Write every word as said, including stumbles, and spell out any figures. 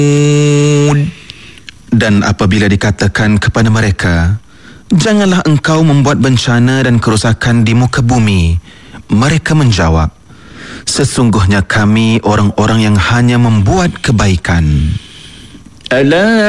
Dan apabila dikatakan kepada mereka, janganlah engkau membuat bencana dan kerosakan di muka bumi, mereka menjawab, sesungguhnya kami orang-orang yang hanya membuat kebaikan. Ala